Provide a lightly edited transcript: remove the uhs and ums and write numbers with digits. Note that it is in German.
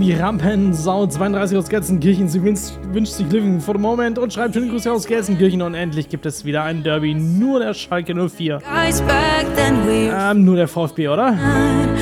die Rampensau 32 aus Gelsenkirchen. Sie wünscht sich Living for the Moment und schreibt schöne Grüße aus Gelsenkirchen. Und endlich gibt es wieder ein Derby. Nur der Schalke 04. Nur der VfB, oder?